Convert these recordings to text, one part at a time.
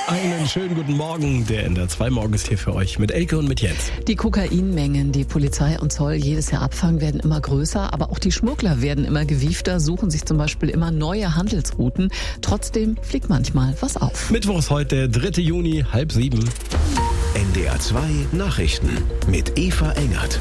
Einen schönen guten Morgen. Der NDR 2 Morgen ist hier für euch mit Elke und mit Jens. Die Kokainmengen, die Polizei und Zoll jedes Jahr abfangen, werden immer größer. Aber auch die Schmuggler werden immer gewiefter, suchen sich zum Beispiel immer neue Handelsrouten. Trotzdem fliegt manchmal was auf. Mittwoch ist heute der 3. Juni, 6:30. NDR 2 Nachrichten mit Eva Engert.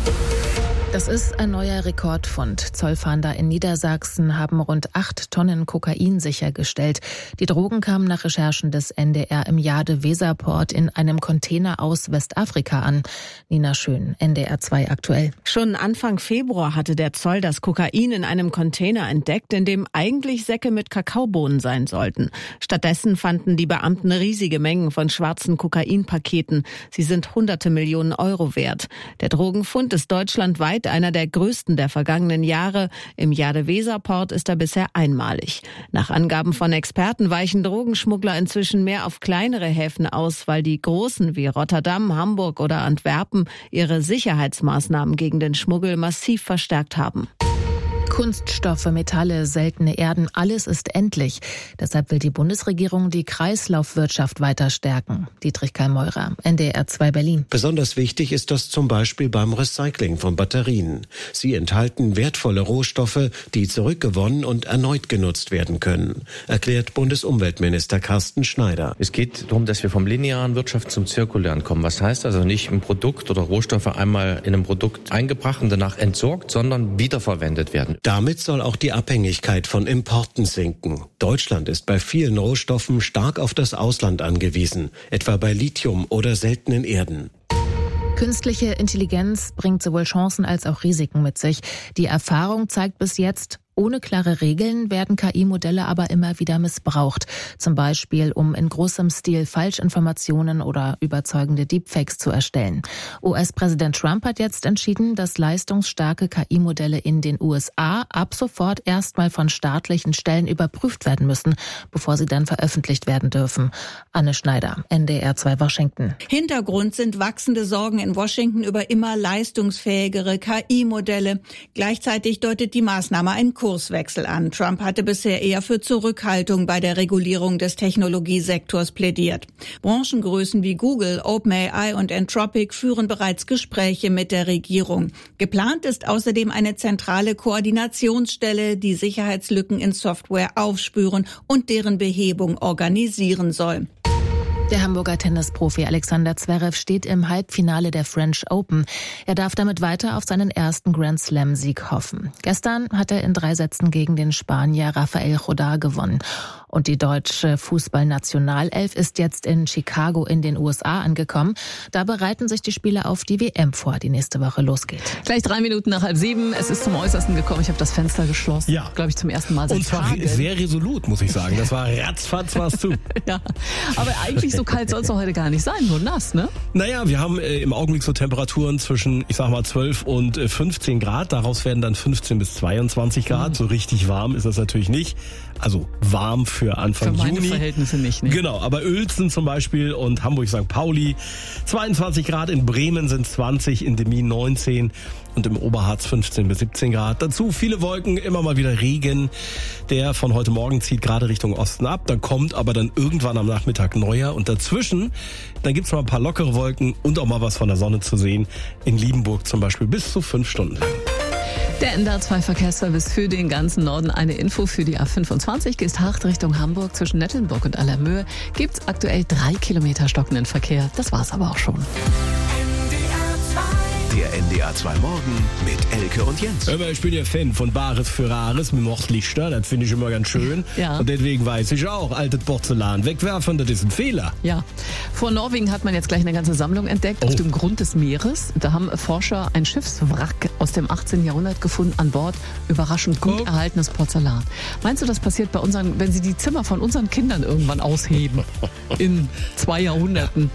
Das ist ein neuer Rekordfund. Zollfahnder in Niedersachsen haben rund 8 Tonnen Kokain sichergestellt. Die Drogen kamen nach Recherchen des NDR im Jade-Weser-Port in einem Container aus Westafrika an. Nina Schön, NDR 2 aktuell. Schon Anfang Februar hatte der Zoll das Kokain in einem Container entdeckt, in dem eigentlich Säcke mit Kakaobohnen sein sollten. Stattdessen fanden die Beamten riesige Mengen von schwarzen Kokainpaketen. Sie sind hunderte Millionen Euro wert. Der Drogenfund ist deutschlandweit einer der größten der vergangenen Jahre. Im Jade-Weser-Port ist er bisher einmalig. Nach Angaben von Experten weichen Drogenschmuggler inzwischen mehr auf kleinere Häfen aus, weil die großen wie Rotterdam, Hamburg oder Antwerpen ihre Sicherheitsmaßnahmen gegen den Schmuggel massiv verstärkt haben. Kunststoffe, Metalle, seltene Erden, alles ist endlich. Deshalb will die Bundesregierung die Kreislaufwirtschaft weiter stärken. Dietrich Kallmeurer, NDR 2 Berlin. Besonders wichtig ist das zum Beispiel beim Recycling von Batterien. Sie enthalten wertvolle Rohstoffe, die zurückgewonnen und erneut genutzt werden können, erklärt Bundesumweltminister Carsten Schneider. Es geht darum, dass wir vom linearen Wirtschaft zum zirkulären kommen. Was heißt also nicht ein Produkt oder Rohstoffe einmal in einem Produkt eingebracht und danach entsorgt, sondern wiederverwendet werden. Damit soll auch die Abhängigkeit von Importen sinken. Deutschland ist bei vielen Rohstoffen stark auf das Ausland angewiesen, etwa bei Lithium oder seltenen Erden. Künstliche Intelligenz bringt sowohl Chancen als auch Risiken mit sich. Die Erfahrung zeigt bis jetzt, ohne klare Regeln werden KI-Modelle aber immer wieder missbraucht. Zum Beispiel, um in großem Stil Falschinformationen oder überzeugende Deepfakes zu erstellen. US-Präsident Trump hat jetzt entschieden, dass leistungsstarke KI-Modelle in den USA ab sofort erstmal von staatlichen Stellen überprüft werden müssen, bevor sie dann veröffentlicht werden dürfen. Anne Schneider, NDR 2 Washington. Hintergrund sind wachsende Sorgen in Washington über immer leistungsfähigere KI-Modelle. Gleichzeitig deutet die Maßnahme einen Kurswechsel an. Trump hatte bisher eher für Zurückhaltung bei der Regulierung des Technologiesektors plädiert. Branchengrößen wie Google, OpenAI und Anthropic führen bereits Gespräche mit der Regierung. Geplant ist außerdem eine zentrale Koordinationsstelle, die Sicherheitslücken in Software aufspüren und deren Behebung organisieren soll. Der Hamburger Tennisprofi Alexander Zverev steht im Halbfinale der French Open. Er darf damit weiter auf seinen ersten Grand-Slam-Sieg hoffen. Gestern hat er in 3 Sätzen gegen den Spanier Rafael Nadal gewonnen. Und die deutsche Fußballnationalelf ist jetzt in Chicago in den USA angekommen. Da bereiten sich die Spieler auf die WM vor, die nächste Woche losgeht. Gleich 3 Minuten nach 6:30. Es ist zum Äußersten gekommen. Ich habe das Fenster geschlossen. Ja. Glaube ich zum ersten Mal seit Und zwar Tagen. sehr resolut, muss ich sagen. Das war ratzfatz was zu. Ja, aber eigentlich so kalt soll es doch heute gar nicht sein, nur nass, ne? Naja, wir haben im Augenblick so Temperaturen zwischen, 12 und 15 Grad. Daraus werden dann 15 bis 22 Grad. So richtig warm ist das natürlich nicht. Also warm für Anfang Für meine Juni. Verhältnisse nicht, ne? Genau, aber Uelzen zum Beispiel und Hamburg-St. Pauli 22 Grad, in Bremen sind 20, in Demmin 19 und im Oberharz 15 bis 17 Grad. Dazu viele Wolken, immer mal wieder Regen. Der von heute Morgen zieht gerade Richtung Osten ab. Da kommt aber dann irgendwann am Nachmittag neuer. Und dazwischen, dann gibt's mal ein paar lockere Wolken und auch mal was von der Sonne zu sehen. In Liebenburg zum Beispiel bis zu 5 Stunden lang. Der NDR 2 Verkehrsservice für den ganzen Norden. Eine Info für die A25 Geesthacht Richtung Hamburg zwischen Nettelnburg und Allermöhe. Gibt's aktuell 3 Kilometer stockenden Verkehr. Das war's aber auch schon. Der NDR 2 Morgen mit Elke und Jens. Ich bin ja Fan von Bares für Rares mit Mordlichter. Das finde ich immer ganz schön. Ja. Und deswegen weiß ich auch, altes Porzellan wegwerfen, das ist ein Fehler. Ja, vor Norwegen hat man jetzt gleich eine ganze Sammlung entdeckt auf dem Grund des Meeres. Da haben Forscher ein Schiffswrack aus dem 18. Jahrhundert gefunden, an Bord überraschend gut erhaltenes Porzellan. Meinst du, das passiert bei unseren, wenn sie die Zimmer von unseren Kindern irgendwann ausheben in 2 Jahrhunderten?